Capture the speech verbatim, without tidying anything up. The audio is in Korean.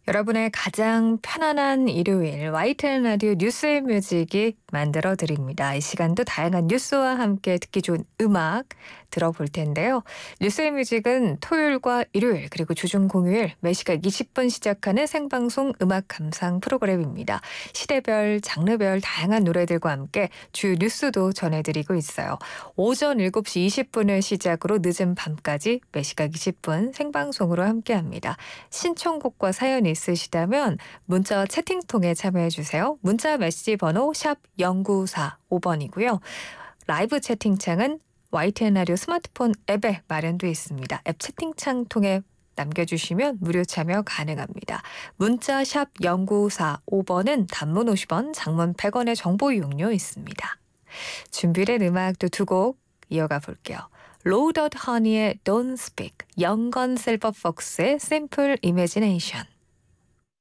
여러분의 가장 편안한 일요일 와이티엔 라디오 뉴스의 뮤직이 만들어 드립니다. 이 시간도 다양한 뉴스와 함께 듣기 좋은 음악 들어볼 텐데요. 뉴스의 뮤직은 토요일과 일요일 그리고 주중 공휴일 매시각 이십 분 시작하는 생방송 음악 감상 프로그램입니다. 시대별, 장르별 다양한 노래들과 함께 주요 뉴스도 전해드리고 있어요. 오전 일곱 시 이십 분을 시작으로 늦은 밤까지 매시각 이십 분 생방송으로 함께합니다. 신청곡과 사연이 있으시다면 문자와 채팅 통해 참여해 주세요. 문자 메시지 번호 샵 공구사오 번이고요. 라이브 채팅창은 와이티엔 라디오 스마트폰 앱에 마련되어 있습니다. 앱 채팅창 통해 남겨주시면 무료 참여 가능합니다. 문자 샵 공구사오 번은 단문 오십 원, 장문 백 원의 정보 이용료 있습니다. 준비된 음악도 두 곡 이어가 볼게요. 로더드 허니의 Don't Speak, 영건 실버폭스의 Simple Imagination.